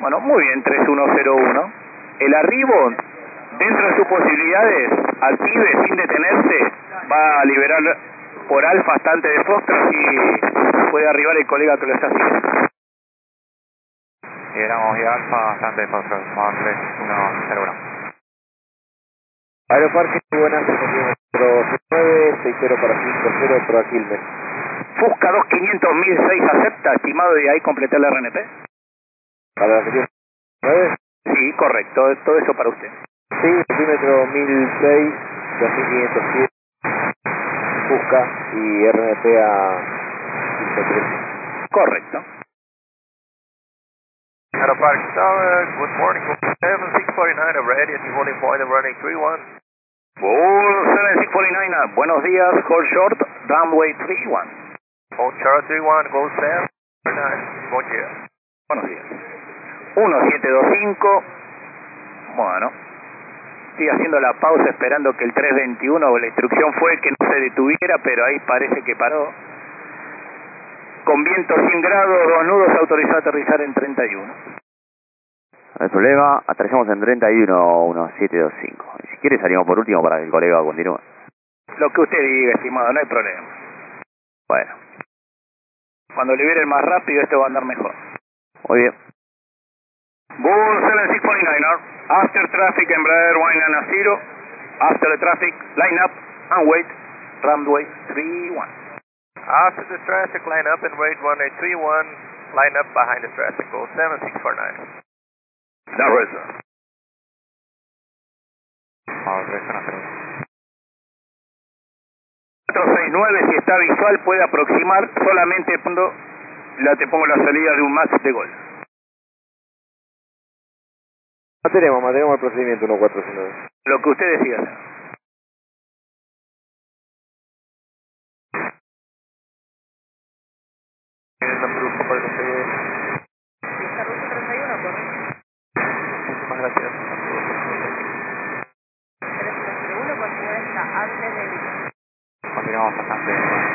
Bueno, muy bien, 3101. El arribo, dentro de sus posibilidades, active sin detenerse, va a liberar por alfa bastante de Foxtrot y puede arribar el colega que lo está haciendo. Liberamos y alfa bastante de Foxtrot, Mont 3101. Aeroparque, buenas, kilómetro 960 para 50 para Quilmes. Fusca 2500006 acepta, estimado, y ahí completé el RNP. ¿Para la región 9? Sí, correcto, todo eso para usted. Sí, kilómetro 1006, 2507, Fusca y RNP a 53. Correcto. Aeropark Tower, good morning, 7649, ready at the holding point of running 31. Bull 7649, buenos días, hold short, runway 31. Hold chart 31, go 749, buen día. Buenos días. 1725, bueno, estoy haciendo la pausa esperando que el 321, la instrucción fue que no se detuviera, pero ahí parece que paró. Con viento 100 grados, 2 nudos, autorizado a aterrizar en 31. No hay problema, aterrizamos en 311725. Y si quiere salimos por último para que el colega continúe. Lo que usted diga, estimado, no hay problema. Bueno, Cuando libere más rápido, esto va a andar mejor. muy bien. Bull 7649, after traffic Embraer 190, after the traffic, line up and wait, runway 31. After the traffic, line up and wait 1831, line up behind the traffic, go 7649. That reserve. Vamos, 310. 469, si está visual, puede aproximar solamente cuando te pongo la salida de un max de gol. Mantenemos el procedimiento 1409. Lo que usted decida. Muchísimas gracias. 301, continúa esta antes de... Continuamos bastante.